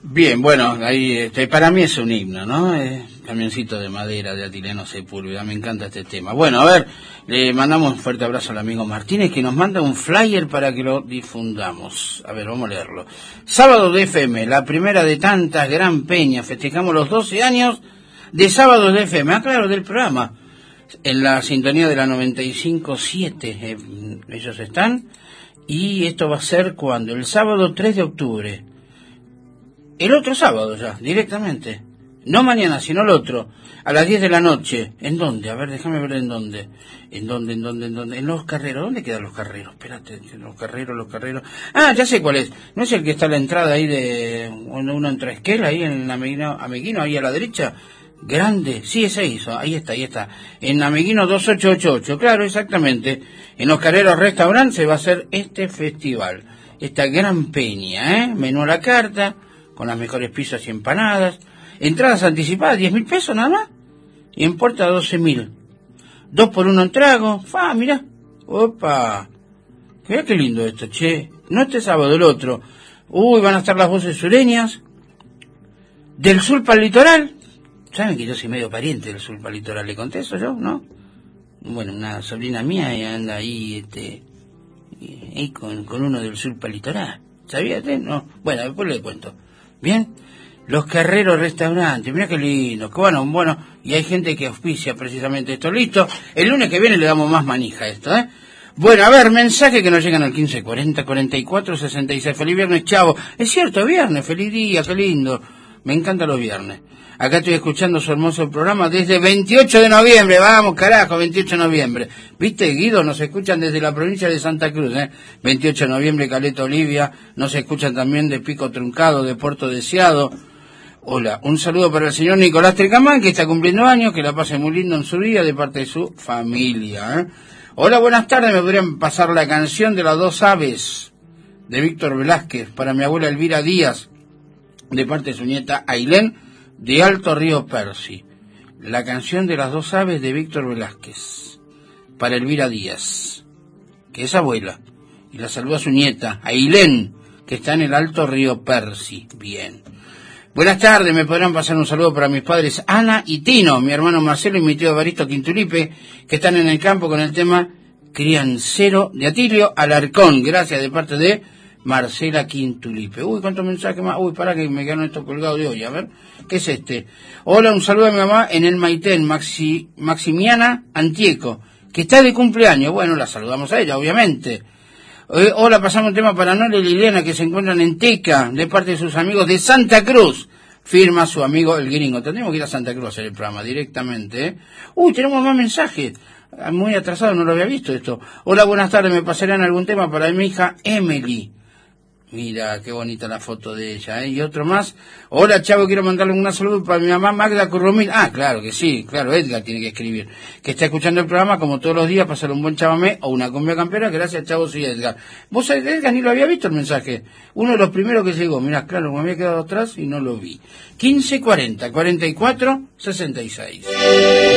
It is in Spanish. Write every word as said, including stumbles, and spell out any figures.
Bien, bueno, ahí este, para mí es un himno, ¿no? Eh, camioncito de madera de Atilano Sepúlveda, me encanta este tema. Bueno, a ver, le mandamos un fuerte abrazo al amigo Martínez que nos manda un flyer para que lo difundamos. A ver, vamos a leerlo. Sábado de F M, la primera de tantas, gran peña, festejamos los doce años de Sábado de F M, ah, claro, del programa. En la sintonía de la noventa y cinco punto siete, eh, ellos están, y esto va a ser cuando, el sábado tres de octubre. El otro sábado ya, directamente. No mañana, sino el otro. A las diez de la noche. ¿En dónde? A ver, déjame ver en dónde. ¿En dónde, en dónde, en dónde? En Los Carreros. ¿Dónde quedan Los Carreros? Espérate, Los Carreros, Los Carreros. Ah, ya sé cuál es. ¿No es el que está a la entrada ahí de... uno entra a Esquel, ahí en Ameguino, Ameguino, ahí a la derecha? Grande. Sí, ese hizo. Ahí está, ahí está. En Ameguino dos ocho ocho ocho. Claro, exactamente. En Los Carreros Restaurant se va a hacer este festival. Esta gran peña, ¿eh? Menú a la carta, con las mejores pizzas y empanadas. Entradas anticipadas, diez mil pesos nada más. Y en puerta, doce mil. Dos por uno en trago. Fa, mirá. Opa. Mirá qué lindo esto, che. No este sábado, el otro. Uy, van a estar las voces sureñas. Del sur para el litoral. ¿Saben que yo soy medio pariente del sur para el litoral? ¿Le conté eso yo, no? Bueno, una sobrina mía anda ahí, este... ahí con, con uno del sur para el litoral. ¿Sabías? No. Bueno, después le cuento. Bien, Los Carreros Restaurantes, mira qué lindo, qué bueno, bueno, y hay gente que auspicia precisamente esto. Listo, el lunes que viene le damos más manija a esto, ¿eh? Bueno, a ver, mensaje que nos llegan al quince cuarenta cuarenta y cuatro sesenta y seis. Feliz viernes, chavo. Es cierto, viernes, feliz día, qué lindo. Me encantan los viernes. Acá estoy escuchando su hermoso programa desde veintiocho de noviembre. Vamos, carajo, veintiocho de noviembre. ¿Viste, Guido? Nos escuchan desde la provincia de Santa Cruz, ¿eh? veintiocho de noviembre, Caleta Olivia. Nos escuchan también de Pico Truncado, de Puerto Deseado. Hola, un saludo para el señor Nicolás Tricamán, que está cumpliendo años, que la pase muy lindo en su día de parte de su familia, ¿eh? Hola, buenas tardes. ¿Me podrían pasar la canción de las dos aves de Víctor Velázquez para mi abuela Elvira Díaz, de parte de su nieta Ailén, de Alto Río Percy? La canción de las dos aves de Víctor Velázquez para Elvira Díaz, que es abuela, y la saluda a su nieta Ailén, que está en el Alto Río Percy. Bien. Buenas tardes, me podrán pasar un saludo para mis padres Ana y Tino, mi hermano Marcelo y mi tío Evaristo Quintulipe, que están en el campo con el tema Criancero de Atilio Alarcón. Gracias, de parte de Marcela Quintulipe. Uy, cuántos mensajes más. Uy, para que me quedaron estos colgados de hoy. A ver, ¿qué es este? Hola, un saludo a mi mamá en el Maitén, Maxi, Maximiana Antieco, que está de cumpleaños. Bueno, la saludamos a ella, obviamente. Eh, hola, pasamos un tema para Nora y Liliana, que se encuentran en Teca, de parte de sus amigos de Santa Cruz. Firma su amigo el gringo. Tendríamos que ir a Santa Cruz a hacer el programa directamente, ¿eh? Uy, tenemos más mensajes. Muy atrasado, no lo había visto esto. Hola, buenas tardes, ¿me pasarán algún tema para mi hija Emily? Mira, qué bonita la foto de ella, ¿eh? Y otro más. Hola, chavo, quiero mandarle un saludo para mi mamá Magda Curromil. Ah, claro que sí, claro, Edgar tiene que escribir. Que está escuchando el programa como todos los días, pasar un buen chamamé o una cumbia campera. Gracias, chavo, soy Edgar. Vos sabés, Edgar, ni lo había visto el mensaje. Uno de los primeros que llegó. Mirá, claro, me había quedado atrás y no lo vi. quince cuarenta cuarenta y cuatro sesenta y seis.